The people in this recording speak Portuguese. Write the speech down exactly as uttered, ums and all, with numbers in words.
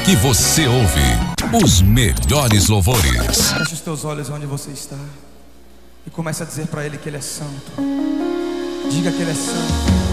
que você ouve os melhores louvores. Feche os teus olhos onde você está e comece a dizer para Ele que Ele é santo. Diga que Ele é santo.